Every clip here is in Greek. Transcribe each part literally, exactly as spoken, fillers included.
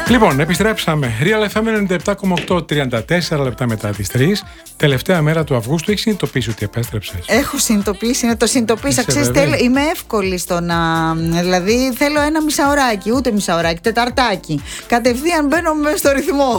Λοιπόν, επιστρέψαμε. Real εφ εμ ενενήντα επτά κόμμα οκτώ, τριάντα τέσσερα λεπτά μετά τις τρεις. Τελευταία μέρα του Αυγούστου. Έχεις συνειδητοποιήσει ότι επέστρεψες? Έχω συνειδητοποιήσει, να το συνειδητοποίησα. Ξέρεις, θέλω, είμαι εύκολη στο να. Δηλαδή, θέλω ένα μισάωράκι, ούτε μισάωράκι, τεταρτάκι. Κατευθείαν μπαίνω μέσα στο ρυθμό.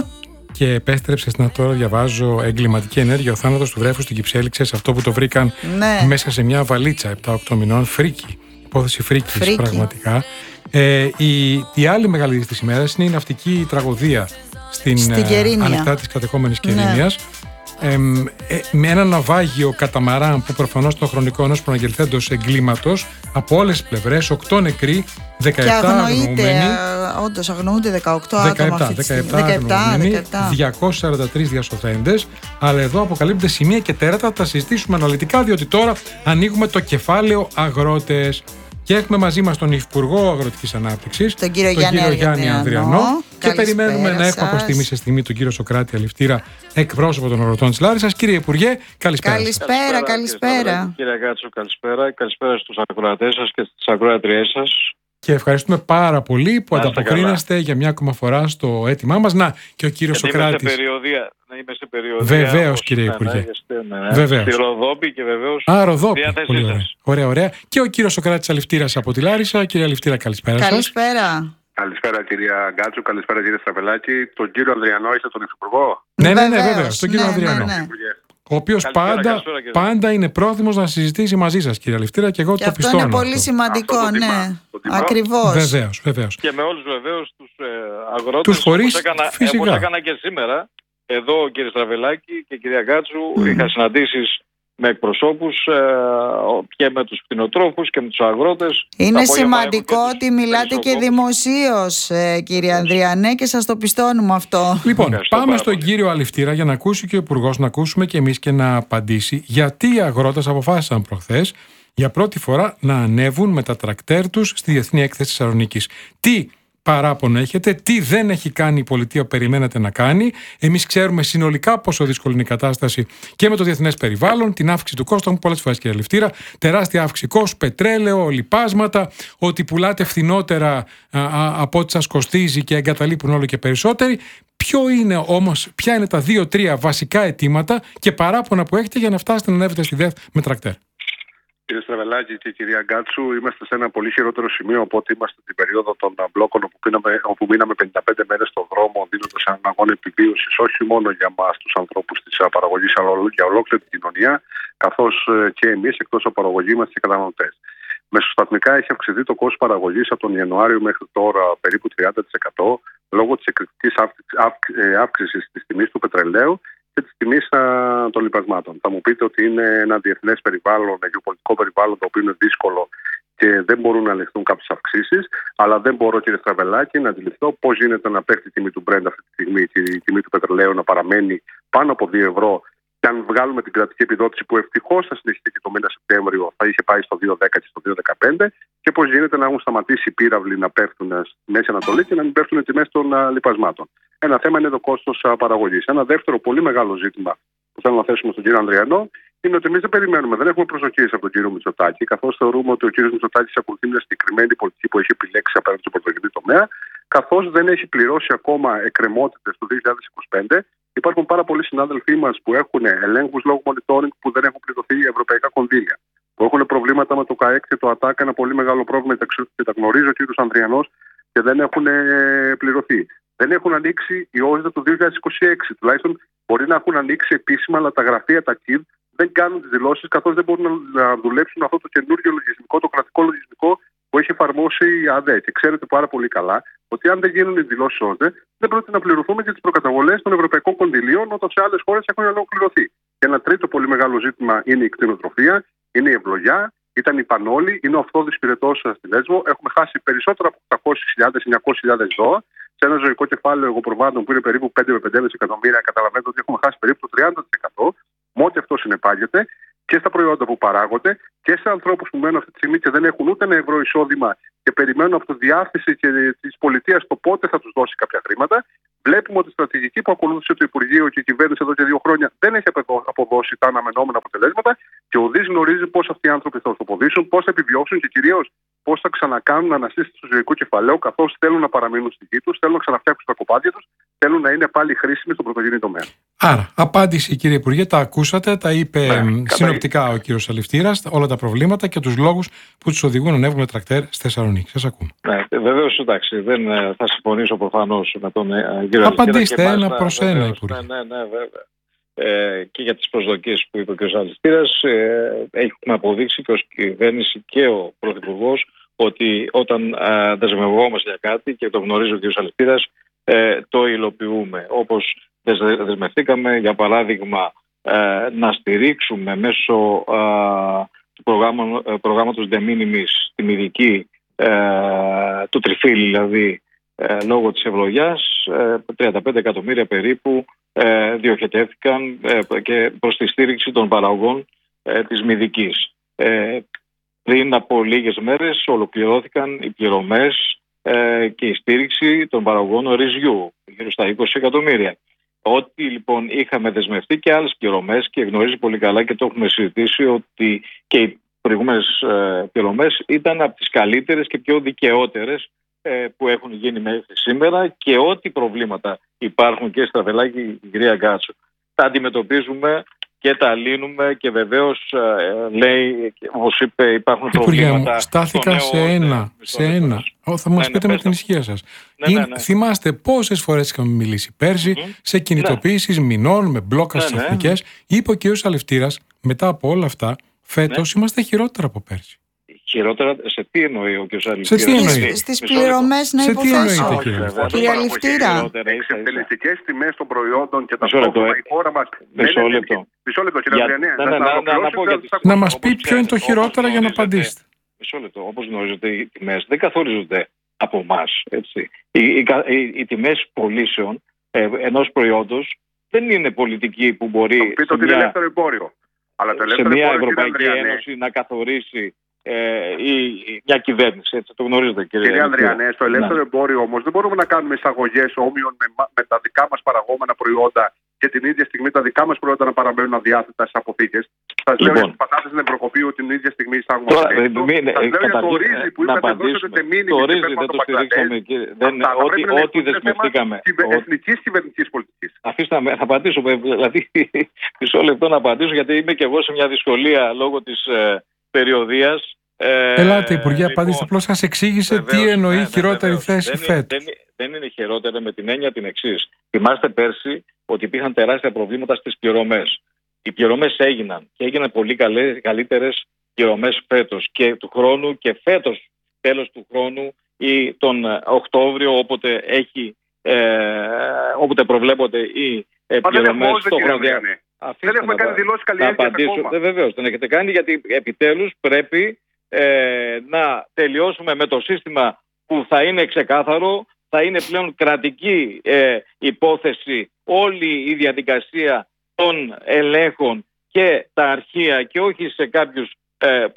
Και επέστρεψες, να τώρα διαβάζω, εγκληματική ενέργεια. Ο θάνατος του βρέφους στην Κυψέλη, αυτό που το βρήκαν ναι. μέσα σε μια βαλίτσα επτά οκτώ μηνών. Φρίκι. Υπόθεση φρίκης, Φρίκι. πραγματικά. Ε, η, η άλλη μεγάλη είδηση της ημέρας είναι η ναυτική τραγωδία στην, στην ε, ανοιχτά της κατεχόμενης Κερίνιας. Ναι. Ε, ε, με ένα ναυάγιο καταμαράν που προφανώς ήταν χρονικό ενός προαναγγελθέντος εγκλήματος από όλες τις πλευρές, οκτώ νεκροί, δεκαεπτά αγνοούμενοι. Όντως αγνοούνται δεκαοκτώ άτομα αυτή τη στιγμή. δεκαεπτά αγνοούμενοι, διακόσιοι σαράντα τρεις διασωθέντες. Αλλά εδώ αποκαλύπτονται σημεία και τέρατα, θα τα συζητήσουμε αναλυτικά, διότι τώρα ανοίγουμε το κεφάλαιο αγρότες. Και έχουμε μαζί μας τον Υφυπουργό Αγροτικής Ανάπτυξης, τον κύριο, τον Γιάννη, κύριο Γιάννη Ανδριανό. Και περιμένουμε να έχουμε από στιγμή σε στιγμή τον κύριο Σωκράτη Αληφτήρα, εκπρόσωπο των αγροτών της Λάρισσας. Κύριε Υπουργέ, καλησπέρα. Καλησπέρα, καλησπέρα. καλησπέρα. Κύριε Γκάτσο, καλησπέρα. Καλησπέρα στους ακροατές σας και στις ακροατριές σας. Και ευχαριστούμε πάρα πολύ που ανταποκρίνεστε για μια ακόμα φορά στο αίτημά μας. Να, και ο κύριος Σωκράτης. Είμαι σε περιοδία. Να είμαι σε περιοδία. Βεβαίως, κύριε Υπουργέ. Ναι, ναι. Βεβαίως. Στη Ροδόπη και βεβαίως. Α, Ροδόπη. Πολύ ωραία. ωραία, ωραία. Και ο κύριος Σωκράτης Αληφτήρας από τη Λάρισα. Κύριε Αληφτήρα, καλησπέρα σας. Καλησπέρα. Καλησπέρα κυρία Γκάτσου, καλησπέρα κύριε Στραβελάκη. Τον κύριο Ανδριανό, είστε τον Υφυπουργό? Ναι, ναι, ναι, βέβαια. Τον κύριο ναι, Ανδριανό. Ναι, ναι. Ο οποίος πάντα, καλησπέρα, πάντα είναι πρόθυμος να συζητήσει μαζί σας, κύριε Αληφτήρα, και εγώ και το αυτό πιστώνω. Είναι πολύ αυτό. σημαντικό, αυτό το ναι. τιμά, το τιμά. Ακριβώς. Βεβαίως, βεβαίως. Και με όλους βεβαίως τους ε, αγρότες, τους φορείς, όπως έκανα, φυσικά. όπως έκανα και σήμερα. Εδώ κύριε Στραβελάκη και κυρία Γκάτσου, mm. είχα συναντήσεις με εκπροσώπους ε, και με τους κτηνοτρόφους και με τους αγρότες. Είναι σημαντικό ότι μιλάτε και δημοσίως, ε, κύριε Ανδριανέ, και σας το πιστώνουμε αυτό. Λοιπόν, Ευχαριστώ πάμε στον πολύ. κύριο Αληφτήρα για να ακούσει και ο Υπουργός, να ακούσουμε και εμείς και να απαντήσει γιατί οι αγρότες αποφάσισαν προχθές για πρώτη φορά να ανέβουν με τα τρακτέρ τους στη Διεθνή Έκθεση Θεσσαλονίκης. Τι παράπονο έχετε, τι δεν έχει κάνει η πολιτεία που περιμένατε να κάνει? Εμείς ξέρουμε συνολικά πόσο δύσκολη είναι η κατάσταση και με το διεθνές περιβάλλον, την αύξηση του κόστου, πολλές φορές κύριε Αληφτήρα, τεράστια αύξηση κόστου, πετρέλαιο, λιπάσματα, ότι πουλάτε φθηνότερα α, α, από ό,τι σας κοστίζει και εγκαταλείπουν όλο και περισσότεροι. Ποιο είναι όμως, ποια είναι τα δύο-τρία βασικά αιτήματα και παράπονα που έχετε για να φτάσετε να ανέβετε στη ΔΕΘ με τρακτέρ? Κύριε Στραβελάκη και κυρία Γκάτσου, είμαστε σε ένα πολύ χειρότερο σημείο από ότι είμαστε την περίοδο των μπλόκων όπου, πίναμε, όπου μείναμε πενήντα πέντε μέρες στον δρόμο, δίνοντας έναν αγώνα επιβίωσης όχι μόνο για μας τους ανθρώπους της παραγωγής, αλλά για ολόκληρη την κοινωνία, καθώς και εμείς εκτός από παραγωγή μας και καταναλωτές. Μεσοσταθμικά έχει αυξηθεί το κόστος παραγωγής από τον Ιανουάριο μέχρι τώρα περίπου τριάντα τοις εκατό λόγω της εκρηκτικής αύξησης της τιμής του πετρελαίου και της τιμής των λιπασμάτων. Θα μου πείτε ότι είναι ένα διεθνές περιβάλλον, ένα γεωπολιτικό περιβάλλον το οποίο είναι δύσκολο και δεν μπορούν να ληφθούν κάποιες αυξήσεις, αλλά δεν μπορώ, κύριε Στραβελάκη, να αντιληφθώ πώς γίνεται να πέφτει η τιμή του Brent αυτή τη στιγμή και η τιμή του πετρελαίου να παραμένει πάνω από δύο ευρώ. Και αν βγάλουμε την κρατική επιδότηση που ευτυχώς θα συνεχιστεί και το μήνα Σεπτέμβριο, θα είχε πάει στο δύο δέκα και στο δύο δεκαπέντε, και πώς γίνεται να έχουν σταματήσει οι πύραυλοι να πέφτουν στη Μέση Ανατολή και να μην πέφτουν οι τιμές των uh, λιπασμάτων. Ένα θέμα είναι το κόστος uh, παραγωγής. Ένα δεύτερο πολύ μεγάλο ζήτημα που θέλω να θέσουμε στον κύριο Ανδριανό είναι ότι εμείς δεν περιμένουμε, δεν έχουμε προσδοκίες από τον κύριο Μητσοτάκη, καθώς θεωρούμε ότι ο κύριος Μητσοτάκης ακολουθεί μια συγκεκριμένη πολιτική που έχει επιλέξει απέναντι στον πρωτογενή τομέα, καθώς δεν έχει πληρώσει ακόμα εκκρεμότητες του δύο χιλιάδες είκοσι πέντε. Υπάρχουν πάρα πολλοί συνάδελφοί μας που έχουν ελέγχους λόγω monitoring που δεν έχουν πληρωθεί ευρωπαϊκά κονδύλια, που έχουν προβλήματα με το ΚΑΕΚ και το ΑΤΑΚ, ένα πολύ μεγάλο πρόβλημα και τα γνωρίζει ο κ. Ανδριανός, και δεν έχουν πληρωθεί. Δεν έχουν ανοίξει οι ΟΣΔΕ του δύο χιλιάδες είκοσι έξι. Τουλάχιστον μπορεί να έχουν ανοίξει επίσημα, αλλά τα γραφεία, τα ΚΙΔ, δεν κάνουν τις δηλώσεις, καθώς δεν μπορούν να δουλέψουν αυτό το καινούργιο λογισμικό, το κρατικό λογισμικό που έχει εφαρμόσει η ΑΔΕ. Και ξέρετε πάρα πολύ καλά ότι αν δεν γίνουν οι δηλώσεις ΟΣΔΕ, δεν πρόκειται να πληρωθούμε για τις προκαταβολές των ευρωπαϊκών κονδυλίων, όταν σε άλλες χώρες έχουν ολοκληρωθεί. Και ένα τρίτο πολύ μεγάλο ζήτημα είναι η κτηνοτροφία, είναι η ευλογιά, ήταν η πανόλη, είναι ο αυτόδης πυρετός στη Λέσβο. Έχουμε χάσει περισσότερα από οκτακόσιες χιλιάδες με εννιακόσιες χιλιάδες ζώα. Σε ένα ζωικό κεφάλαιο εγωπροβάτων που είναι περίπου πέντε με πέντε εκατομμύρια, καταλαβαίνετε ότι έχουμε χάσει περίπου το τριάντα τοις εκατό, με ό,τι αυτό συνεπάγεται, και στα προϊόντα που παράγονται και σε ανθρώπους που μένουν αυτή τη στιγμή και δεν έχουν ούτε ένα ευρώ εισόδημα και περιμένουν από τη διάθεση της πολιτείας το πότε θα τους δώσει κάποια χρήματα. Βλέπουμε ότι η στρατηγική που ακολούθησε το Υπουργείο και η κυβέρνηση εδώ και δύο χρόνια δεν έχει αποδώσει τα αναμενόμενα αποτελέσματα και ουδής γνωρίζει πώς αυτοί οι άνθρωποι θα ορθοποδήσουν, πώς θα επιβιώσουν και κυρίως πώς θα ξανακάνουν αναστήσεις του ζωικού κεφαλαίου, καθώς θέλουν να παραμείνουν στη γη τους, θέλουν να ξαναφτιάξουν τα κοπάδια τους, θέλουν να είναι πάλι χρήσιμοι στον πρωτογενή τομέα. Άρα, απάντηση κύριε Υπουργέ, τα ακούσατε, τα είπε Ναι, συνοπτικά ο κύριος Αλευτήρας, όλα τα προβλήματα και τους λόγους που τους οδηγούν να ανέβουν με τρακτέρ στη Θεσσαλονίκη. Σας ακούμε. Ναι, βεβαίως, εντάξει, δεν θα συμφωνήσω προφανώς με τον ε, κύριο Απαντήστε Αλευτήρα. ένα προς ένα, βεβαίως, Υπουργέ. Ναι, ναι, ναι, βέβαια. Ε, και για τις προσδοκίες που είπε ο κ. Αλευτήρας, ε, έχουμε αποδείξει και ως κυβέρνηση και ο Πρωθυπουργός ότι όταν ε, δεσμευόμαστε για κάτι, και το γνωρίζει ο κ. Αλευτήρας, ε, το υλοποιούμε. Όπως δεσμευτήκαμε, για παράδειγμα, ε, να στηρίξουμε μέσω ε, του προγράμμα, προγράμματος De Minimis την ειδική ε, του τριφύλι, δηλαδή ε, λόγω της ευλογιάς, ε, τριάντα πέντε εκατομμύρια περίπου ε, διοχετεύτηκαν ε, και προς τη στήριξη των παραγωγών ε, της Μηδικής. Ε, πριν από λίγες μέρες ολοκληρώθηκαν οι πληρωμές ε, και η στήριξη των παραγωγών ρυζιού, γύρω στα είκοσι εκατομμύρια. Ό,τι λοιπόν είχαμε δεσμευτεί και άλλες πληρωμές, και γνωρίζει πολύ καλά και το έχουμε συζητήσει ότι και οι προηγούμενες ε, πληρωμές ήταν από τις καλύτερες και πιο δικαιότερες ε, που έχουν γίνει μέχρι σήμερα, και ό,τι προβλήματα υπάρχουν, και Στραβελάκη και η κυρία Γκάτσου, τα αντιμετωπίζουμε και τα λύνουμε, και βεβαίως ε, λέει, όπως είπε, υπάρχουν Υπουργέ προβλήματα. μου, στάθηκα σε ένα, σε ένα. Ο, θα μας ναι, πείτε ναι, με την ισχύα σας. Ναι, ναι, ναι. Θυμάστε πόσες φορές είχαμε μιλήσει πέρσι Mm-hmm. σε κινητοποιήσεις ναι. μηνών με μπλόκα στις ναι, ναι. εθνικές. Είπε ο κ. Αλευτήρας, μετά από όλα αυτά, φέτος ναι. είμαστε χειρότερα από πέρσι. Χειρότερα, σε τι εννοεί ο κ. Αλευτήρας? Σε τι εννοεί? Στις πληρωμές, να υποθέσω. Κύριε Αλευτήρα. Εξευτελιστικές τιμές των προϊόντων και τα πρόβλημα η χώρα μας. Μισό λεπτό. Μισό λεπτό, κύριε Ανδριανέ. Να μας πει ποιο είναι το χειρότερα για να απαντήσετε. Μισό λεπτό. Όπως γνωρίζετε, οι τιμές δεν καθορίζονται από εμάς. Οι, οι, οι, οι τιμές πωλήσεων ε, ενός προϊόντος δεν είναι πολιτική που μπορεί πείτε σε, ότι μια, ελεύθερο εμπόριο. Αλλά το σε μια εμπόριο, Ευρωπαϊκή Ένωση να καθορίσει ε, η, η, μια κυβέρνηση. Έτσι, το γνωρίζετε, κύριε, κύριε Ανδριανέ. Στο ελεύθερο ναι. εμπόριο όμως δεν μπορούμε να κάνουμε εισαγωγές όμοιων με, με τα δικά μας παραγόμενα προϊόντα και την ίδια στιγμή τα δικά μας προϊόντα να παραμένουν αδιάθετα στις αποθήκες. Σας λέω για τις πατάτες στην Ευρωπαϊκή την ίδια στιγμή εισάγουμε. Σας λέω για το ρύζι που είπατε δώσετε τεμήνη. Το ρύζι δεν το στηρίξαμε, κύριε. Ό,τι δεσμευτήκαμε. Εθνικής κυβερνητικής πολιτικής. Αφήστε να θα απαντήσω. Δηλαδή, μισό λεπτό να απαντήσω, γιατί είμαι και εγώ σε μια δυσκολία λόγω της περιοδίας. Ελάτε, Υπουργέ, απαντήστε. Απλώς σας εξήγησε τι εννοεί χειρότερη θέση φέτος. Δεν είναι χειρότερα με την έννοια την εξής. Θυμάστε πέρσι ότι υπήρχαν τεράστια προβλήματα στις πληρωμές. Οι πληρωμές έγιναν και έγιναν πολύ καλύτερες πληρωμές φέτος και του χρόνου, και φέτος τέλος του χρόνου ή τον Οκτώβριο, όποτε, έχει, ε, όποτε προβλέπονται οι ε, πληρωμές στο χρονοδιάγραμμα. Δεν έχουμε κάνει δηλώσεις καλλιέργειας ακόμα. Δεν, βεβαίως, δεν έχετε κάνει, γιατί επιτέλους πρέπει ε, να τελειώσουμε με το σύστημα που θα είναι ξεκάθαρο. Θα είναι πλέον κρατική ε, υπόθεση όλη η διαδικασία των ελέγχων και τα αρχεία, και όχι σε, κάποιους, ε,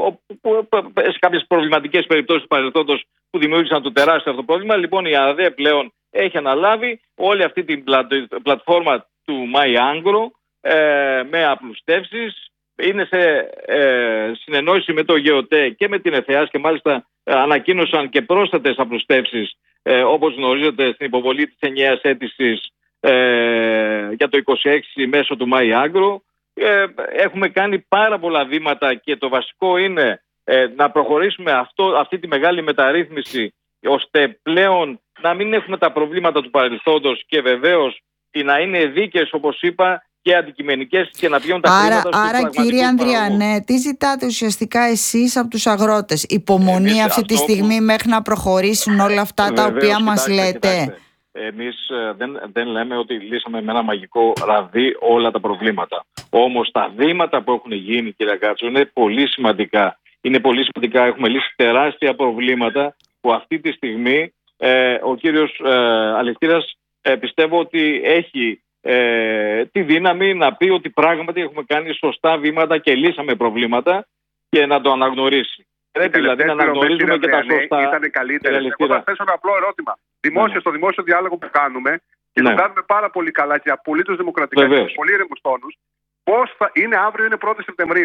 σε κάποιες προβληματικές περιπτώσεις του παρελθόντος που δημιούργησαν το τεράστιο αυτό πρόβλημα. Λοιπόν, η ΑΔΕ πλέον έχει αναλάβει όλη αυτή την πλατφόρμα του MyAngro ε, με απλουστεύσεις. Είναι σε ε, συνεννόηση με το ΓΕΟΤΕ και με την ΕΘΕΑΣ, και μάλιστα ε, ανακοίνωσαν και πρόσθετες απλουστεύσεις, Ε, όπως γνωρίζετε, στην υποβολή της ενιαίας αίτησης ε, για το είκοσι έξι μέσω του MyAngro. Ε, έχουμε κάνει πάρα πολλά βήματα, και το βασικό είναι ε, να προχωρήσουμε αυτό, αυτή τη μεγάλη μεταρρύθμιση, ώστε πλέον να μην έχουμε τα προβλήματα του παρελθόντος, και βεβαίως να είναι δίκαιες, όπως είπα, και αντικειμενικές, και να πιώνουν τα άρα, χρήματα στους άρα κύριε Ανδριανέ, τι ζητάτε ουσιαστικά εσείς από τους αγρότες? Υπομονή Εμείς αυτή τη στιγμή που... μέχρι να προχωρήσουν όλα αυτά Βεβαίως, τα οποία μας κοιτάξτε, λέτε? Κοιτάξτε. Εμείς ε, δεν, δεν λέμε ότι λύσαμε με ένα μαγικό ραβδί όλα τα προβλήματα. Όμως τα βήματα που έχουν γίνει, κύριε Γκάτσου, είναι πολύ σημαντικά. Είναι πολύ σημαντικά. Έχουμε λύσει τεράστια προβλήματα που αυτή τη στιγμή ε, ο κύριος ε, Αλευτήρας ε, πιστεύω ότι έχει Ε, τη δύναμη να πει ότι πράγματι έχουμε κάνει σωστά βήματα και λύσαμε προβλήματα, και να το αναγνωρίσει. Πρέπει δηλαδή να αναγνωρίζουμε και τα σωστά. Ήταν καλύτερες. Εγώ θα θέσω ένα απλό ερώτημα. Δημόσιο, ναι. Στο δημόσιο διάλογο που κάνουμε, και ναι. το κάνουμε πάρα πολύ καλά και απολύτως δημοκρατικά, και πολύ ήρεμους τόνους, πώς θα είναι αύριο, είναι πρώτη Σεπτεμβρίου.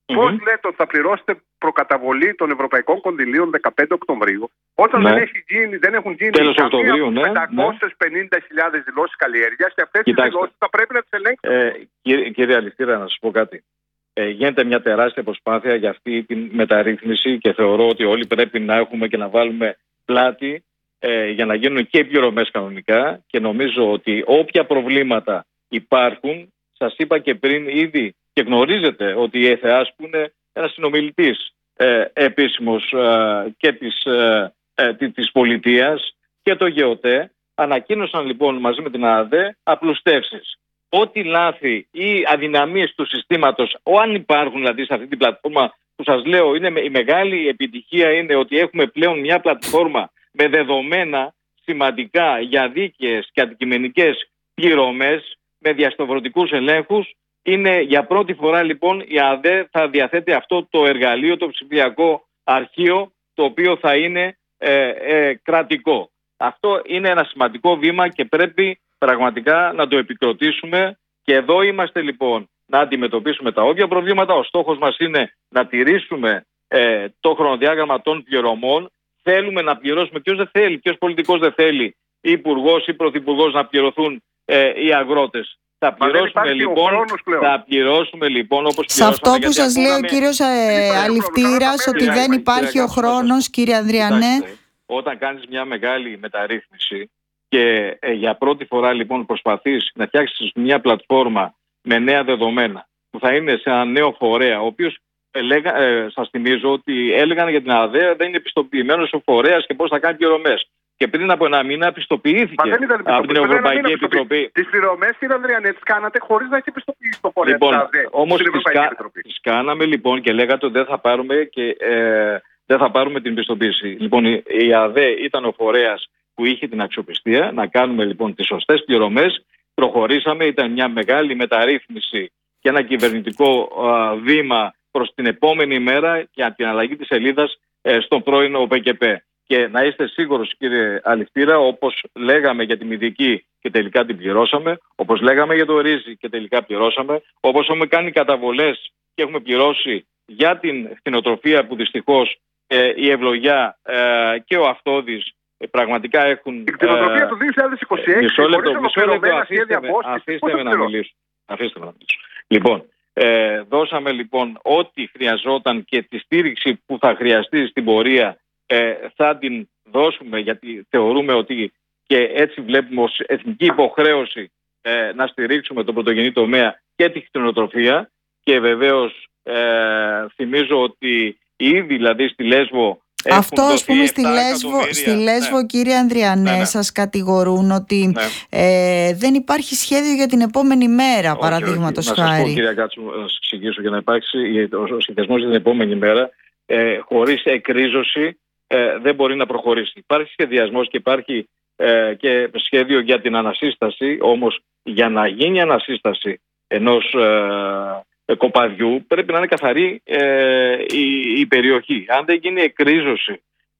Mm-hmm. Πώς λέτε ότι θα πληρώσετε προκαταβολή των ευρωπαϊκών κονδυλίων δεκαπέντε Οκτωβρίου, όταν ναι. δεν, έχει γίνει, δεν έχουν γίνει πεντακόσιες πενήντα χιλιάδες ναι. δηλώσεις καλλιέργειας, και αυτές τις δηλώσεις θα πρέπει να τις ελέγξουμε. Ε, κύριε, κύριε Αλιστήρα, να σας πω κάτι. Ε, γίνεται μια τεράστια προσπάθεια για αυτή τη μεταρρύθμιση και θεωρώ ότι όλοι πρέπει να έχουμε και να βάλουμε πλάτη ε, για να γίνουν και οι πληρωμές κανονικά, και νομίζω ότι όποια προβλήματα υπάρχουν, σας είπα και πριν ήδη, και γνωρίζετε ότι η ΕΘΕΑΣ, που είναι ένας συνομιλητής ε, επίσημος ε, και της, ε, ε, της πολιτείας, και το ΓΕΟΤΕ, ανακοίνωσαν λοιπόν μαζί με την ΑΔΕ απλουστεύσεις. Ό,τι λάθη ή αδυναμίες του συστήματος, αν υπάρχουν δηλαδή σε αυτή την πλατφόρμα που σας λέω, είναι η μεγάλη επιτυχία είναι ότι έχουμε πλέον μια πλατφόρμα με δεδομένα σημαντικά για δίκαιες και αντικειμενικές πληρωμές, με διασταυρωτικούς ελέγχους. Είναι για πρώτη φορά λοιπόν η ΑΔΕ θα διαθέτει αυτό το εργαλείο, το ψηφιακό αρχείο, το οποίο θα είναι ε, ε, κρατικό. Αυτό είναι ένα σημαντικό βήμα και πρέπει πραγματικά να το επικροτήσουμε, και εδώ είμαστε λοιπόν να αντιμετωπίσουμε τα όποια προβλήματα. Ο στόχος μας είναι να τηρήσουμε ε, το χρονοδιάγραμμα των πληρωμών. Θέλουμε να πληρώσουμε. Ποιος δεν θέλει, ποιος πολιτικός δεν θέλει, ή υπουργός ή πρωθυπουργός, να πληρωθούν ε, οι αγρότες. Θα πληρώσουμε, λοιπόν, θα πληρώσουμε λοιπόν όπως σε αυτό που σας λέει ο κύριος ε, Αληφτήρας, ότι δεν υπάρχει ο χρόνος, κύριε Ανδριανέ. Όταν κάνεις μια μεγάλη μεταρρύθμιση και ε, για πρώτη φορά λοιπόν προσπαθείς να φτιάξεις μια πλατφόρμα με νέα δεδομένα, που θα είναι σε ένα νέο φορέα, ο οποίος ε, ε, σας θυμίζω ότι έλεγαν για την ΑΔΕ δεν είναι επιστοποιημένος ο φορέας και πώς θα κάνει πληρωμές. Και πριν από ένα μήνα πιστοποιήθηκε από την Ευρωπαϊκή Επιτροπή. Τις πληρωμές, κύριε Ανδριανέ, τις κάνατε χωρίς να έχει πιστοποιήσει το φορέα. Λοιπόν, όμως τις, κα... τις κάναμε λοιπόν και λέγατε ότι δεν θα πάρουμε, και, ε, δεν θα πάρουμε την πιστοποίηση. Λοιπόν, η, η ΑΔΕ ήταν ο φορέας που είχε την αξιοπιστία να κάνουμε λοιπόν τις σωστές πληρωμές. Προχωρήσαμε, ήταν μια μεγάλη μεταρρύθμιση και ένα κυβερνητικό α, βήμα προς την επόμενη μέρα για την αλλαγή της σελίδας ε, στον πρώην ΟΠΕΚΕΠΕ. Και να είστε σίγουρος, κύριε Αληφτήρα, όπως λέγαμε για την Ειδική και τελικά την πληρώσαμε, όπως λέγαμε για το Ρίζι και τελικά πληρώσαμε, όπως έχουμε κάνει καταβολές και έχουμε πληρώσει για την κτηνοτροφία, που δυστυχώς ε, η Ευλογιά ε, και ο Αυτόδης ε, πραγματικά έχουν... Η κτηνοτροφία ε, του δύο χιλιάδες είκοσι έξι, μισό λεπτό, μισό λεπτό, αφήστε με, αφήστε με να μιλήσω. Αφήστε με να μιλήσω. Λοιπόν, ε, δώσαμε λοιπόν ό,τι χρειαζόταν και τη στήριξη που θα χρειαστεί στην πορεία. Ε, θα την δώσουμε, γιατί θεωρούμε ότι και έτσι βλέπουμε ως εθνική υποχρέωση ε, να στηρίξουμε τον πρωτογενή τομέα και τη κτηνοτροφία. Και βεβαίως ε, θυμίζω ότι ήδη δηλαδή στη Λέσβο αυτό, ας πούμε, στη Λέσβο, στη Λέσβο ναι. Κύριε Ανδριανέ, ναι, ναι. σας κατηγορούν ότι ναι. ε, δεν υπάρχει σχέδιο για την επόμενη μέρα, παραδείγματος χάρη. Να σας πω, κύριε Γκάτσου, να σας εξηγήσω, για να υπάρξει ο σχεδιασμός για την επόμενη μέρα ε, χωρίς εκρίζωση ε, δεν μπορεί να προχωρήσει. Υπάρχει σχεδιασμός και υπάρχει ε, και σχέδιο για την ανασύσταση, όμως για να γίνει ανασύσταση ενός ε, κοπαδιού πρέπει να είναι καθαρή ε, η, η περιοχή. Αν δεν γίνει εκρίζωση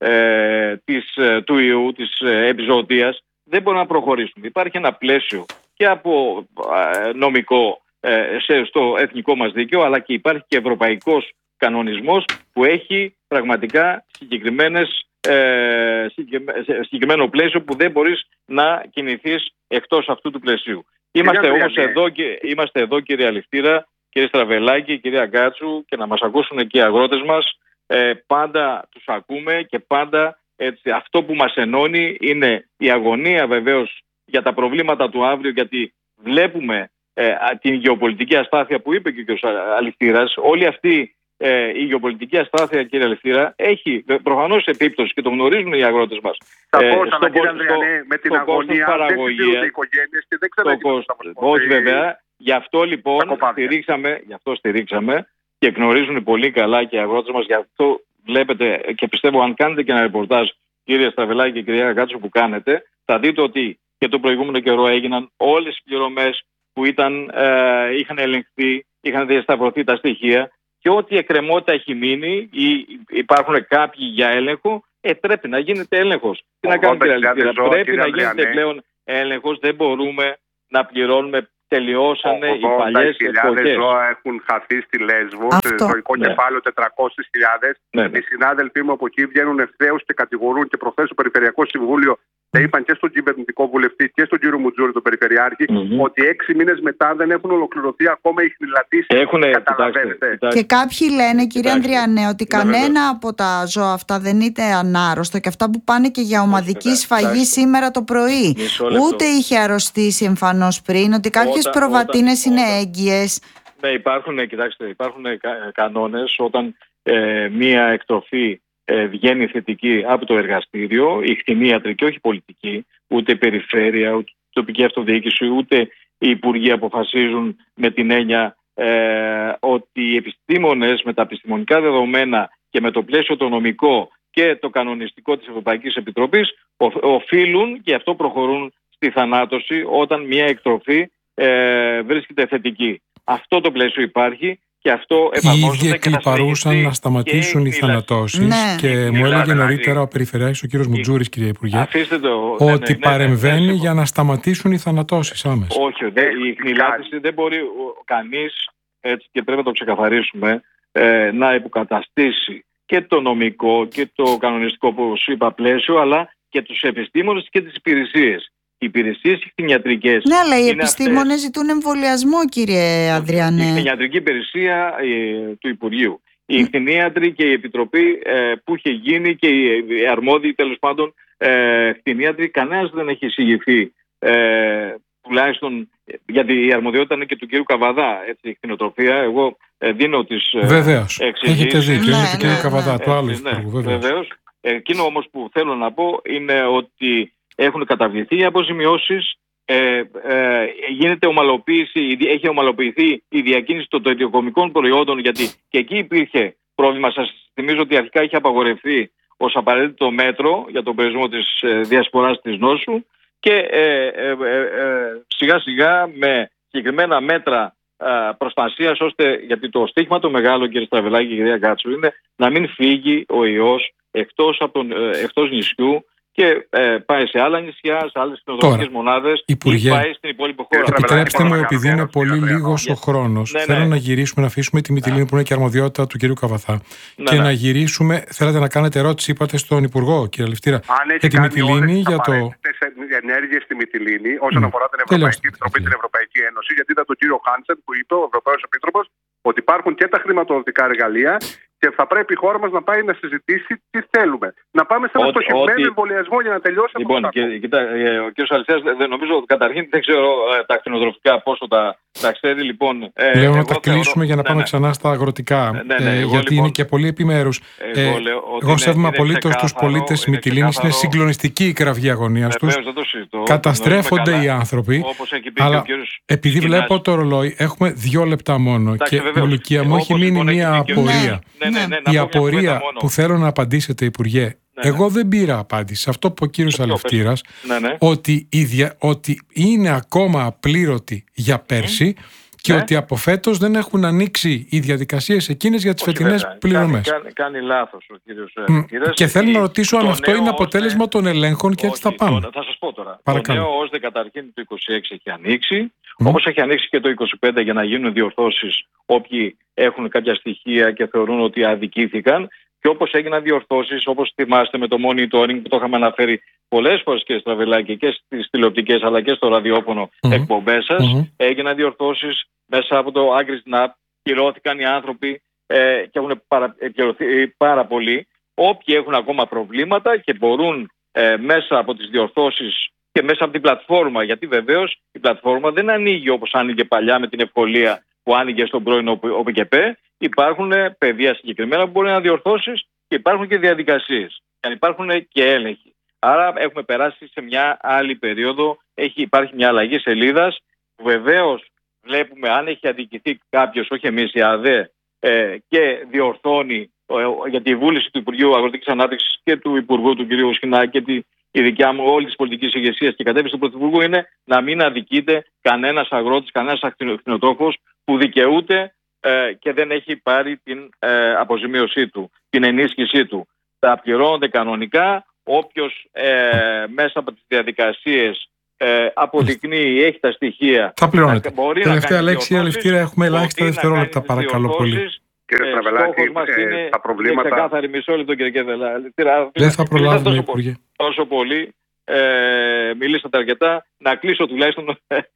ε, της, του ιού, της ε, επιζωοτίας, δεν μπορεί να προχωρήσουμε. Υπάρχει ένα πλαίσιο και από ε, νομικό ε, σε, στο εθνικό μας δίκαιο, αλλά και υπάρχει και ευρωπαϊκός κανονισμός που έχει πραγματικά συγκεκριμένες, ε, συγκεκριμένο πλαίσιο που δεν μπορείς να κινηθείς εκτός αυτού του πλαισίου. Είμαστε όμως εδώ, και, είμαστε εδώ, κύριε Αληφτήρα, κύριε Στραβελάκη, κυρία Γκάτσου, και να μας ακούσουν και οι αγρότες μας. Ε, πάντα τους ακούμε και πάντα έτσι, αυτό που μας ενώνει είναι η αγωνία βεβαίως για τα προβλήματα του αύριο, γιατί βλέπουμε ε, την γεωπολιτική αστάθεια που είπε και ο Αληφτήρας. Όλη αυτή ε, η γεωπολιτική αστάθεια, κύριε Αληφτήρα, έχει προφανώς επίπτωση και το γνωρίζουν οι αγρότες μας. Θα πω, ε, κύριε Ανδριανέ, με την αγωνία δεν συντηρούνται οι οικογένειες και δεν ξέρω. Όχι βέβαια. Γι' αυτό λοιπόν στηρίξαμε, γι' αυτό στηρίξαμε και γνωρίζουν πολύ καλά και οι αγρότες μας. Γι' αυτό βλέπετε και πιστεύω, αν κάνετε και ένα ρεπορτάζ, κύριε Στραβελάκη και κυρία Γκάτσου, που κάνετε, θα δείτε ότι και το προηγούμενο καιρό έγιναν όλες οι πληρωμές που ήταν, ε, είχαν ελεγχθεί, είχαν διασταυρωθεί τα στοιχεία, και ό,τι εκκρεμότητα έχει μείνει ή υπάρχουν κάποιοι για έλεγχο, ε, πρέπει να γίνεται έλεγχος. Τι να κάνουμε, κύριε Αληφτήρα, πρέπει να γίνεται πλέον έλεγχος. Δεν μπορούμε να πληρώνουμε τελειώσανε οι παλιές εποχές. Ζώα έχουν χαθεί στη Λέσβο, Αυτό. στο ιστορικό Ναι. κεφάλαιο τετρακόσιες χιλιάδες. Ναι, ναι. Οι συνάδελφοί μου από εκεί βγαίνουν ευθέως και κατηγορούν, και προχθές στο Περιφερειακό Συμβούλιο τα είπαν και στον κυβερνητικό βουλευτή και στον κύριο Μουτζούρη, τον Περιφερειάρχη, Mm-hmm. ότι έξι μήνες μετά δεν έχουν ολοκληρωθεί ακόμα οι χνηλατήσεις. Έχουνε, Καταλαβαίνετε. κοιτάξτε, κοιτάξτε. Και κάποιοι λένε, κύριε Κοιτάξτε. Ανδριανέ, ότι Ναι, κανένα βέβαια. από τα ζώα αυτά δεν είναι ανάρρωστο και αυτά που πάνε και για ομαδική βέβαια. σφαγή Κοιτάξτε. σήμερα το πρωί. Μισό λεπτό. Ούτε είχε αρρωστήσει εμφανώς πριν, ότι κάποιες Όταν- προβατίνες όταν- είναι όταν- έγκυες. Ναι, υπάρχουν, κοιτάξτε, υπάρχουν κα, κανόνες όταν ε, μία εκτροφή ε, βγαίνει θετική από το εργαστήριο, η κτηνίατροι, όχι πολιτική, ούτε η περιφέρεια, ούτε η τοπική αυτοδιοίκηση, ούτε οι υπουργοί αποφασίζουν με την έννοια ε, ότι οι επιστήμονες με τα επιστημονικά δεδομένα και με το πλαίσιο το νομικό και το κανονιστικό της Ευρωπαϊκής Επιτροπής ο, οφείλουν και αυτό προχωρούν στη θανάτωση όταν μία εκτροφή ε, βρίσκεται θετική. Αυτό το πλαίσιο υπάρχει και αυτό Οι εφαρμόζεται. ίδιοι και θα εκλυπαρούσαν συνεχιστεί να σταματήσουν και οι η θανατώσεις Ναι. και Η μου χνηλάτη, έλεγε δηλαδή. νωρίτερα ο Περιφερειάρχης, ο κύριος Μουτζούρης, κύριε Υπουργέ, Αφήστε το. ναι, ναι, ότι ναι, ναι, παρεμβαίνει ναι, ναι, για να σταματήσουν οι θανατώσεις άμεσα. Όχι, δε, η χνηλάτιση δεν μπορεί ο, κανείς, έτσι, και πρέπει να το ξεκαθαρίσουμε, ε, να υποκαταστήσει και το νομικό και το κανονιστικό, όπως είπα, πλαίσιο, αλλά και τους επιστήμονες και τις υπηρεσίες. Οι υπηρεσίες οι κτηνιατρικές. Ναι, αλλά οι είναι επιστήμονες αυτές. ζητούν εμβολιασμό, κύριε Η Ανδριανέ. κτηνιατρική υπηρεσία ε, του Υπουργείου. Οι κτηνίατροι και η Επιτροπή ε, που είχε γίνει και οι, οι αρμόδιοι, τέλος πάντων, ε, κτηνίατροι, κανένας δεν έχει εισηγηθεί, ε, τουλάχιστον γιατί η αρμοδιότητα είναι και του κύριου Καβαδά, έτσι, η κτηνοτροφία. Εγώ ε, δίνω τις ε, Βεβαίως. εξηγήσεις. Έχετε δίκιο. Ναι, Είναι του ναι, κύριου ναι. Καβαδά, του άλλου Ναι, υπουργού. Βεβαίως. βεβαίως. Εκείνο όμως που θέλω να πω είναι ότι έχουν καταβληθεί οι αποζημιώσεις, ε, ε, γίνεται ομαλοποίηση, έχει ομαλοποιηθεί η διακίνηση των τελειοκομικών προϊόντων, γιατί και εκεί υπήρχε πρόβλημα. Σας θυμίζω ότι αρχικά είχε απαγορευτεί ως απαραίτητο μέτρο για τον περιορισμό της ε, διασποράς της νόσου και ε, ε, ε, ε, σιγά σιγά με συγκεκριμένα μέτρα ε, προστασίας, ώστε, γιατί το στίχημα το μεγάλο, κύριε Στραβελάκη και κυρία Γκάτσου, είναι να μην φύγει ο ιός εκτός, από τον, ε, εκτός νησιού και ε, πάει σε άλλα νησιά, σε άλλες κτηνοτροφικές μονάδες Υπουργέ, ή πάει στην υπόλοιπη χώρα. επιτρέψτε μου, Παρακαλώ, επειδή είναι παρακαλώ, πολύ παρακαλώ. λίγος ο χρόνος, Ναι, ναι. θέλω να γυρίσουμε, να αφήσουμε τη Μυτιλήνη που είναι και αρμοδιότητα του κύριου Καβαθά Ναι, και ναι. να γυρίσουμε. Θέλετε να κάνετε ερώτηση, είπατε, στον Υπουργό, κύριε Λευτήρα, Αν έχει για τη κάνει Μυτιλήνη, όλες τις για το. απαραίτητες ενέργειες στη Μυτιλήνη όσον Μμ. αφορά την Τελειώστε, Ευρωπαϊκή Επιτροπή, κύριε. την Ευρωπαϊκή Ένωση, γιατί είδα τον κύριο Χάνσεν που είπε, ο Ευρωπαίος Επίτροπος, ότι υπάρχουν και τα χρηματοδοτικά εργαλεία και θα πρέπει η χώρα μας να πάει να συζητήσει τι θέλουμε. Να πάμε σε ένα Ότι- στοχευμένο ότι- εμβολιασμό για να τελειώσει αυτό Λοιπόν, το και, πράγμα. κοίτα, ε, ο κ. Αλυσίας, δεν νομίζω, καταρχήν δεν ξέρω ε, τα κτηνοτροφικά πόσο τα, τα ξέρει. Λοιπόν, ε, Λέω να εγώ τα θεωρώ- κλείσουμε για να ναι, πάμε ναι. ξανά στα αγροτικά. Ναι, ναι, ε, εγώ, γιατί λοιπόν, είναι και πολύ επιμέρους. Εγώ Ε, λέω ότι Εγώ είναι- σέβομαι είναι απολύτως τους ξεκάθαρο, πολίτες της είναι Μυτιλήνης. Είναι ξεκάθαρο. συγκλονιστική η κραυγή αγωνίας τους. Βεβαίως, δεν το συζητώ. Καταστρέφονται Γνωρίζουμε οι καλά, άνθρωποι. όπως έχει πει Αλλά και ο κύριος επειδή Σκινάς. βλέπω το ρολόι, έχουμε δύο λεπτά μόνο. Εντάξει, Και βεβαίως. Μολυκία μου Ε, έχει όπως μείνει λοιπόν έχει μια πει και ο- απορία. Ναι, ναι, ναι, να πω Η μια απορία κουβέντα μόνο. που θέλω να απαντήσετε, Υπουργέ, ναι. εγώ δεν πήρα απάντηση. Αυτό που ο κύριος ποιο, Αλευτήρας, Ναι, ναι. ότι, η δια- ότι είναι ακόμα απλήρωτοι για πέρσι και Ναι. ότι από φέτος δεν έχουν ανοίξει οι διαδικασίες εκείνες για τις Όχι, φετινές βέβαια. πληρωμές. Κάνει, κάνει, κάνει λάθος ο κύριος Μ, Αλευτήρας. Και θέλω Η- να ρωτήσω αν το αυτό νέο είναι ώστε- αποτέλεσμα των ελέγχων και έτσι θα Όχι, πάμε. το- θα σας πω τώρα. Παρακαλώ. Το νέο ΩΣΔΕ καταρχήν το είκοσι έξι έχει ανοίξει, Μμ. όπως έχει ανοίξει και το είκοσι πέντε για να γίνουν διορθώσεις όποιοι έχουν κάποια στοιχεία και θεωρούν ότι αδικήθηκαν. Και όπως έγιναν διορθώσεις, όπως θυμάστε με το monitoring που το είχαμε αναφέρει πολλές φορές και Στραβελάκη και στις τηλεοπτικές αλλά και στο ραδιόφωνο Μμμ. εκπομπές σας, Μμμ. έγιναν διορθώσεις μέσα από το AgriSnap, κυρώθηκαν οι άνθρωποι ε, και έχουν παρα, επικυρωθεί πάρα πολύ. Όποιοι έχουν ακόμα προβλήματα και μπορούν ε, μέσα από τις διορθώσεις και μέσα από την πλατφόρμα, γιατί βεβαίως η πλατφόρμα δεν ανοίγει όπως άνοιγε παλιά με την ευκολία που άνοιγε στον πρώην ΟΠΚΠ. Υπάρχουν ε, πεδία συγκεκριμένα που μπορεί να διορθώσεις και υπάρχουν και διαδικασίες. Και υπάρχουν και έλεγχοι. Άρα έχουμε περάσει σε μια άλλη περίοδο, έχει, υπάρχει μια αλλαγή σελίδας που βεβαίως βλέπουμε αν έχει αδικηθεί κάποιος, όχι εμείς οι ΑΔΕ, ε, και διορθώνει ε, για τη βούληση του Υπουργείου Αγροτικής Ανάπτυξης και του Υπουργού του κ. Σχοινά και τη, η δικιά μου όλη της πολιτικής ηγεσίας και κατεύθυνση του Πρωθυπουργού είναι να μην αδικείται κανένας αγρότης, κανένας ακτινοτρόφος που δικαιούται ε, και δεν έχει πάρει την ε, αποζημίωσή του, την ενίσχυσή του. Τα πληρώνονται κανονικά. Όποιος ε, μέσα από τις διαδικασίες ε, αποδεικνύει, έχει τα στοιχεία. Θα πληρώνεται. Τελευταία λέξη, Αλευτήρα, έχουμε ελάχιστα δευτερόλεπτα, παρακαλώ πολύ. Κύριε Στραβελάκη, ε, τα προβλήματα... Είναι ξεκάθαρη, μισό λεπτό κύριε Κέδελα. Δεν θα προλάβουμε, Υπουργέ. Τόσο πολύ, ε, μιλήσατε αρκετά, να κλείσω τουλάχιστον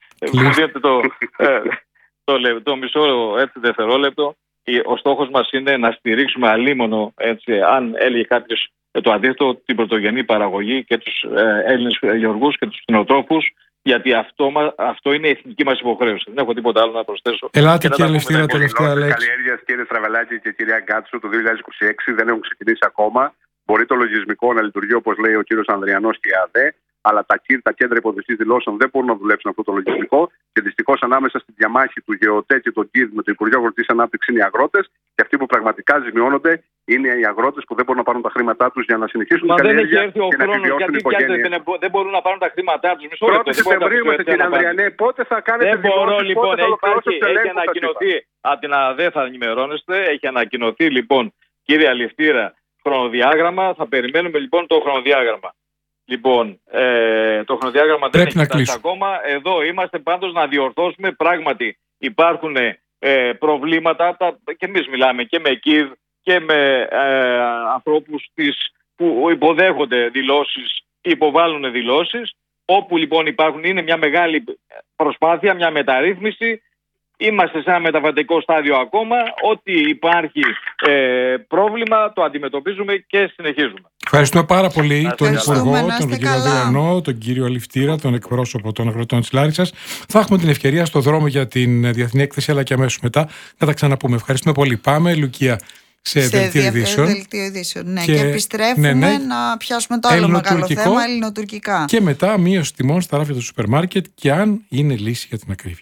το, ε, το, το μισό έτσι, δευτερόλεπτο. Ο στόχος μας είναι να στηρίξουμε αλίμονο, έτσι, αν έλεγε κάποιος το αντίθετο, την πρωτογενή παραγωγή και τους ε, Έλληνες γεωργούς και τους κτηνοτρόφους, γιατί αυτό, αυτό είναι η εθνική μας υποχρέωση. Δεν έχω τίποτα άλλο να προσθέσω. Ελάτε και Αλευτήρα, τελευταία λέξη. Καλλιέργειας, κύριε Στραβελάκη και κυρία Γκάτσου, το δύο χιλιάδες είκοσι έξι δεν έχουν ξεκινήσει ακόμα. Μπορεί το λογισμικό να λειτουργεί όπως λέει ο κύριος Ανδριανός και η ΑΔΕ, αλλά τα, τα κέντρα υποδοχής δηλώσεων δεν μπορούν να δουλέψουν αυτό το λογισμικό. Και δυστυχώς ανάμεσα στη διαμάχη του ΓΕΟΤΕ και τον ΚΙΔ με το Υπουργείο Αγροτικής Ανάπτυξης είναι οι αγρότες. Και αυτοί που πραγματικά ζημιώνονται είναι οι αγρότες που δεν μπορούν να πάρουν τα χρήματά τους για να συνεχίσουν την καλλιέργεια και να επιβιώσουν οι οικογένειες. Δεν, δεν μπορούν να πάρουν τα χρήματά τους. πρώτη Σεπτεμβρίου είμαστε, κύριε Ανδριανέ. Πότε θα κάνετε δεν μπορώ, λοιπόν, πότε θα ολοκληρώσετε το ελέγχο? Έχει ανακοινωθεί, από την ΑΔΕ θα ενημερώνεστε, έχει ανακοινωθεί λοιπόν, κύριε Αλευτήρα, χρονοδιάγραμμα. Θα περιμένουμε λοιπόν το χρονοδιάγραμμα. Λοιπόν, ε, το χρονοδιάγραμμα δεν έχει φτάσει ακόμα. Εδώ είμαστε πάντως να διορθώσουμε. Πράγματι υπάρχουν ε, προβλήματα τα, και εμείς μιλάμε και με ΚΙΔ και με ε, ανθρώπους της, που υποδέχονται δηλώσεις, υποβάλλουν δηλώσεις. Όπου λοιπόν υπάρχουν, είναι μια μεγάλη προσπάθεια, μια μεταρρύθμιση. Είμαστε σε ένα μεταβατικό στάδιο ακόμα. Ό,τι υπάρχει ε, πρόβλημα το αντιμετωπίζουμε και συνεχίζουμε. Ευχαριστούμε πάρα πολύ τον Υπουργό, τον κύριο Ανδριανό, τον κύριο Αλευτήρα, τον εκπρόσωπο των αγροτών της Λάρισσας. Θα έχουμε την ευκαιρία στο δρόμο για την Διεθνή Έκθεση, αλλά και αμέσως μετά να τα ξαναπούμε. Ευχαριστούμε πολύ. Πάμε, Λουκία, σε, σε δελτίο ειδήσεων. Δελτίο ειδήσεων. Ναι, και, και επιστρέφουμε ναι, ναι, να πιάσουμε το άλλο μεγάλο θέμα, ελληνοτουρκικά. Και μετά μείωση τιμών στα ράφια του σούπερ μάρκετ και αν είναι λύση για την ακρίβεια.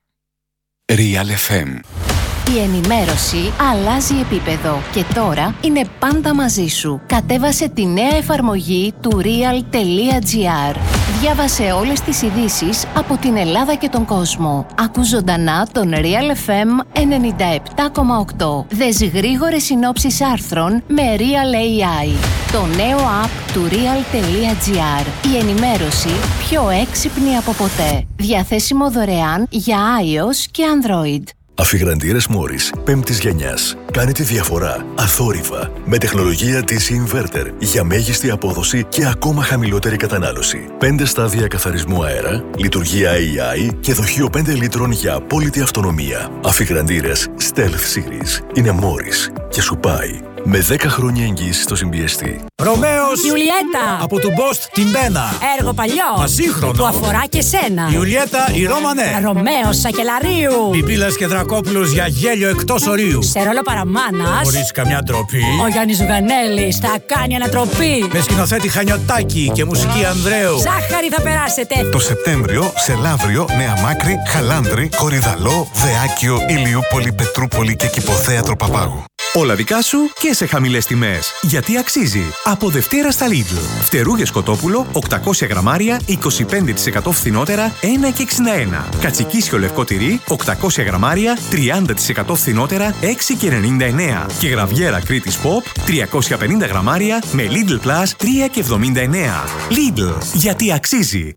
Real εφ εμ. Η ενημέρωση αλλάζει επίπεδο και τώρα είναι πάντα μαζί σου. Κατέβασε τη νέα εφαρμογή του real.gr. Διάβασε όλες τις ειδήσεις από την Ελλάδα και τον κόσμο. Ακού ζωντανά τον Real εφ εμ ενενήντα επτά κόμμα οκτώ. Δες γρήγορες συνόψεις άρθρων με Real έι άι. Το νέο app του real.gr. Η ενημέρωση πιο έξυπνη από ποτέ. Διαθέσιμο δωρεάν για iOS και Android. Αφιγραντήρες Μόρις, πέμπτης γενιάς. Κάνει τη διαφορά, αθόρυβα, με τεχνολογία ντι σι Inverter για μέγιστη απόδοση και ακόμα χαμηλότερη κατανάλωση. Πέντε στάδια καθαρισμού αέρα, λειτουργία έι άι και δοχείο πέντε λίτρων για απόλυτη αυτονομία. Αφιγραντήρες Stealth Series. Είναι Μόρις και σου πάει. Με δέκα χρόνια εγγύηση στο συμπιεστή. Ρωμαίος Ιουλιέτα από του Μπόστ την Μπένα. Έργο παλιό Ασύγχρονο που αφορά και σένα. Ιουλιέτα η Ρώμανε. Ρωμαίος Σακελαρίου. Πιπίλας και Δρακόπουλος για γέλιο εκτός ορίου. Σε ρόλο παραμάνας. Χωρίς καμιά ντροπή. Ο Γιάννης Ζουγανέλης θα κάνει ανατροπή. Με σκηνοθέτη Χανιωτάκη και μουσική Ανδρέου. Ζάχαρη θα περάσετε. Το Σεπτέμβριο σε Λαύριο, Νέα Μάκρη, Χαλάνδρη, Κορυδαλό, Δεάκιο, Ηλιούπολη, Πετρούπολη και Κηποθέατρο Παπάγου. Όλα δικά σου και σε χαμηλές τιμές. Γιατί αξίζει. Από Δευτέρα στα Lidl. Φτερούγες κοτόπουλο οκτακόσια γραμμάρια είκοσι πέντε τοις εκατό φθηνότερα ένα και εξήντα ένα. Κατσικίσιο λευκό τυρί οκτακόσια γραμμάρια τριάντα τοις εκατό φθηνότερα έξι και ενενήντα εννέα. Και γραβιέρα Κρήτης Pop τριακόσια πενήντα γραμμάρια με Lidl Plus τρία και εβδομήντα εννέα. Lidl. Γιατί αξίζει.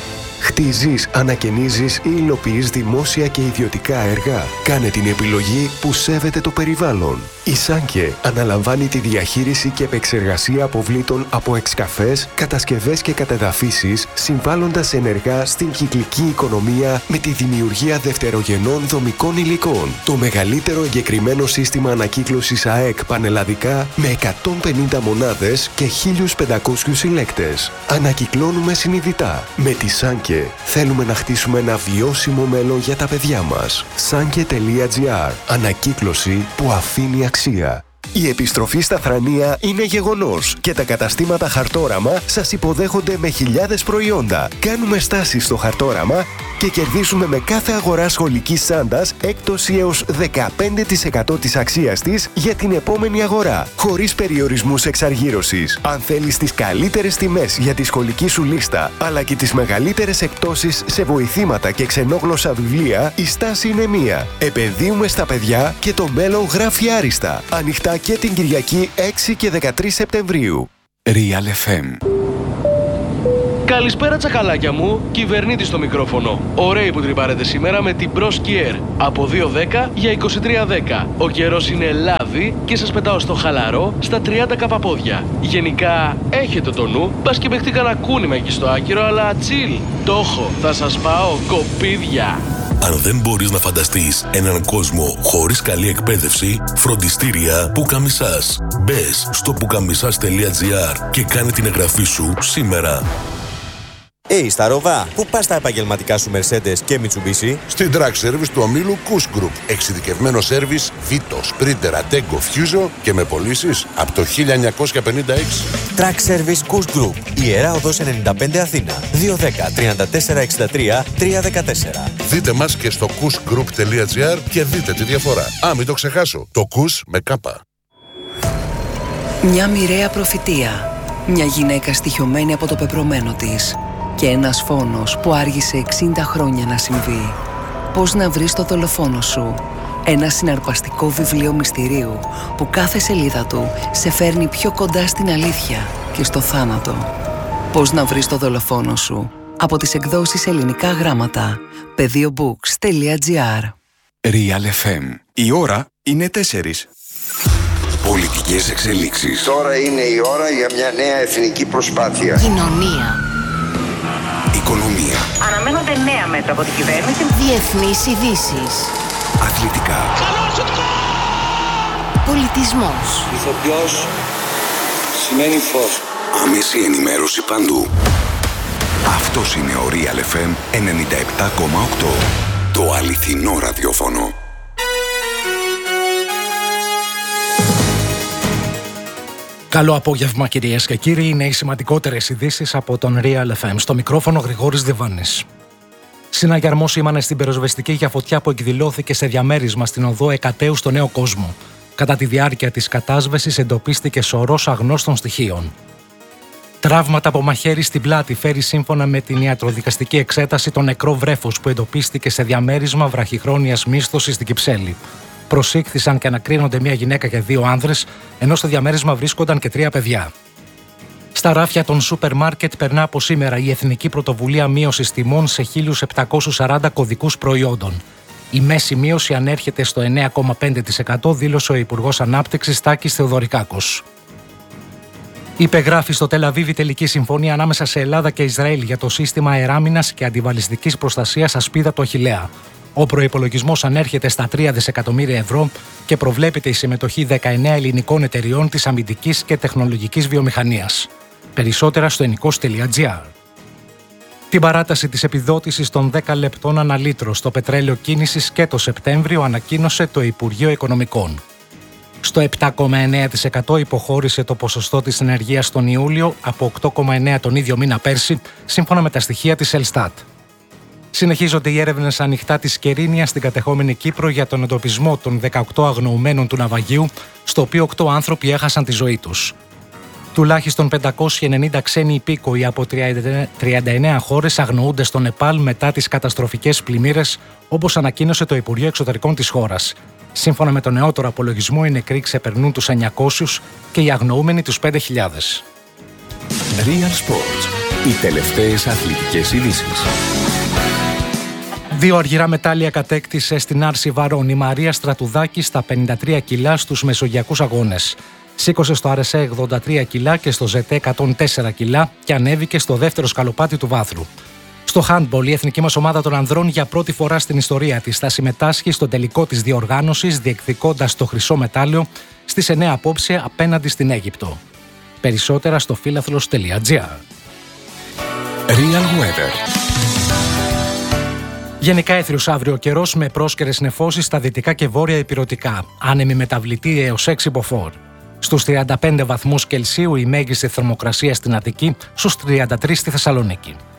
Χτίζεις, ανακαινίζεις ή υλοποιείς δημόσια και ιδιωτικά έργα. Κάνε την επιλογή που σέβεται το περιβάλλον. Η Σάνκε αναλαμβάνει τη διαχείριση και επεξεργασία αποβλήτων από εξκαφές, κατασκευές και κατεδαφίσεις, συμβάλλοντας ενεργά στην κυκλική οικονομία με τη δημιουργία δευτερογενών δομικών υλικών. Το μεγαλύτερο εγκεκριμένο σύστημα ανακύκλωσης ΑΕΚ πανελλαδικά με εκατόν πενήντα μονάδες και χίλιους πεντακόσιους συλλέκτες. Ανακυκλώνουμε συνειδητά. Με τη Σάνκε θέλουμε να χτίσουμε ένα βιώσιμο μέλλον για τα παιδιά μας. Sanke τελεία gr. Ανακύκλωση που αφήνει αξία. Η επιστροφή στα Θρανία είναι γεγονός και τα καταστήματα Χαρτόραμα σας υποδέχονται με χιλιάδες προϊόντα. Κάνουμε στάσεις στο Χαρτόραμα και κερδίζουμε με κάθε αγορά σχολικής τσάντας έκπτωση έως δεκαπέντε τοις εκατό της αξίας της για την επόμενη αγορά, χωρίς περιορισμούς εξαργύρωσης. Αν θέλεις τις καλύτερες τιμές για τη σχολική σου λίστα, αλλά και τις μεγαλύτερες εκπτώσεις σε βοηθήματα και ξενόγλωσσα βιβλία, η στάση είναι μία. Επενδύουμε στα παιδιά και το μέλλον γράφει άριστα. Ανοιχτά και την Κυριακή έξι και δεκατρείς Σεπτεμβρίου. Real εφ εμ. Καλησπέρα τσακαλάκια μου, κυβερνήτη στο μικρόφωνο. Ωραίοι που τρυπάρετε σήμερα με την Pro Ski Air. Από δύο δέκα για είκοσι τρία δέκα. Ο καιρός είναι λάδι και σας πετάω στο χαλαρό στα τριάντα καπαπόδια. Γενικά έχετε το νου, μπας και παιχτεί κανένα κούνημα εκεί στο άκυρο, αλλά chill. Το έχω, θα σας πάω κοπίδια. Αν δεν μπορείς να φανταστείς έναν κόσμο χωρίς καλή εκπαίδευση, φροντιστήρια Πουκαμισάς. Μπες στο πουκαμισάς τελεία τζι άρ και κάνε την εγγραφή σου σήμερα. Hey, στα Ροβά, πού πας τα επαγγελματικά σου Mercedes και Mitsubishi? Στην Track Service του ομίλου Kuss Group. Εξειδικευμένο σέρβις Vito, Sprinter, Ateco, Fuso και με πωλήσεις από το χίλια εννιακόσια πενήντα έξι. Track Service Kuss Group. Ιερά Οδός ενενήντα πέντε Αθήνα. δύο δέκα τριάντα τέσσερα εξήντα τρία τριακόσια δεκατέσσερα. Δείτε μας και στο kuss group τελεία τζι άρ και δείτε τη διαφορά. Α, μην το ξεχάσω. Το Kuss με κάπα. Μια μοιραία προφητεία. Μια γυναίκα στοιχειωμένη από το πεπρωμένο της. Και ένας φόνος που άργησε εξήντα χρόνια να συμβεί. Πώς να βρεις το δολοφόνο σου. Ένα συναρπαστικό βιβλίο μυστηρίου που κάθε σελίδα του σε φέρνει πιο κοντά στην αλήθεια και στο θάνατο. Πώς να βρεις το δολοφόνο σου. Από τις εκδόσεις Ελληνικά Γράμματα. πεδίο books τελεία τζι άρ. Real εφ εμ. Η ώρα είναι τέσσερις. Πολιτικές εξελίξεις. Τώρα είναι η ώρα για μια νέα εθνική προσπάθεια. Κοινωνία. Οικονομία. Αναμένονται νέα μέτρα από την κυβέρνηση. Διεθνείς ειδήσεις. Αθλητικά. Πολιτισμός. Ηθοποιός σημαίνει φως. Άμεση ενημέρωση παντού. Αυτός είναι ο Real εφ εμ ενενήντα επτά κόμμα οκτώ. Το αληθινό ραδιόφωνο. Καλό απόγευμα κυρίες και κύριοι, είναι οι σημαντικότερες ειδήσεις από τον Real εφ εμ. Στο μικρόφωνο Γρηγόρης Διβάνης. Συναγερμό σήμανε στην πυροσβεστική για φωτιά που εκδηλώθηκε σε διαμέρισμα στην οδό Εκατέου στο Νέο Κόσμο. Κατά τη διάρκεια της κατάσβεσης εντοπίστηκε σωρός αγνώστων στοιχείων. Τραύματα από μαχαίρι στην πλάτη φέρει σύμφωνα με την ιατροδικαστική εξέταση το νεκρό βρέφος που εντοπίστηκε σε διαμέρισμα βραχυχρόνιας μίσθωσης στην Κυψέλη. Προσήχθησαν και ανακρίνονται μια γυναίκα και δύο άνδρες, ενώ στο διαμέρισμα βρίσκονταν και τρία παιδιά. Στα ράφια των σούπερ μάρκετ περνά από σήμερα η Εθνική Πρωτοβουλία Μείωσης Τιμών σε χίλια επτακόσιους σαράντα κωδικούς προϊόντων. Η μέση μείωση ανέρχεται στο εννέα κόμμα πέντε τοις εκατό, δήλωσε ο Υπουργός Ανάπτυξης Τάκης Θεοδωρικάκος. Υπεγράφει στο Τελαβίβ η τελική συμφωνία ανάμεσα σε Ελλάδα και Ισραήλ για το σύστημα αεράμινας και αντιβαλιστικής προστασίας Ασπίδα του Αχιλλέα. Ο προϋπολογισμός ανέρχεται στα τρία δισεκατομμύρια ευρώ και προβλέπεται η συμμετοχή δεκαεννέα ελληνικών εταιριών της αμυντικής και τεχνολογικής βιομηχανίας. Περισσότερα στο ενικός τελεία τζι άρ. Την παράταση της επιδότησης των δέκα λεπτών ανά λίτρο στο πετρέλαιο κίνησης και το Σεπτέμβριο ανακοίνωσε το Υπουργείο Οικονομικών. Στο επτά κόμμα εννέα τοις εκατό υποχώρησε το ποσοστό της ενεργείας τον Ιούλιο από οκτώ κόμμα εννέα τοις εκατό τον ίδιο μήνα πέρσι, σύμφωνα με τα στοιχεία της Ελστάτ. Συνεχίζονται οι έρευνες ανοιχτά της Κερίνια στην κατεχόμενη Κύπρο για τον εντοπισμό των δεκαοκτώ αγνοουμένων του ναυαγίου, στο οποίο οκτώ άνθρωποι έχασαν τη ζωή τους. Τουλάχιστον πεντακόσιοι ενενήντα ξένοι υπήκοοι από τριάντα εννέα χώρες αγνοούνται στο Νεπάλ μετά τις καταστροφικές πλημμύρες, όπως ανακοίνωσε το Υπουργείο Εξωτερικών της χώρας. Σύμφωνα με τον νεότερο απολογισμό, οι νεκροί ξεπερνούν τους εννιακόσιους και οι αγνοούμενοι τους πέντε χιλιάδες. Real Sports. Οι τελευταίες αθλητικές ειδήσεις. Δύο αργυρά μετάλλια κατέκτησε στην άρση βαρών η Μαρία Στρατουδάκη στα πενήντα τρία κιλά στους Μεσογειακούς Αγώνες. Σήκωσε στο αρ ες έι ογδόντα τρία κιλά και στο ζετ εκατόν τέσσερα κιλά και ανέβηκε στο δεύτερο σκαλοπάτι του βάθρου. Στο handball, η εθνική μας ομάδα των ανδρών για πρώτη φορά στην ιστορία της θα συμμετάσχει στο τελικό της διοργάνωσης, διεκδικώντας το χρυσό μετάλλιο στις εννέα απόψε απέναντι στην Αίγυπτο. Περισσότερα στο φίλαθλος τελεία τζι άρ. Real Weather. Γενικά έθριος αύριο καιρός με πρόσκαιρες νεφώσεις στα δυτικά και βόρεια ηπειρωτικά. Άνεμη μεταβλητή έως έξι μποφόρ. Στους τριάντα πέντε βαθμούς Κελσίου η μέγιστη θερμοκρασία στην Αττική, στους τριάντα τρεις στη Θεσσαλονίκη.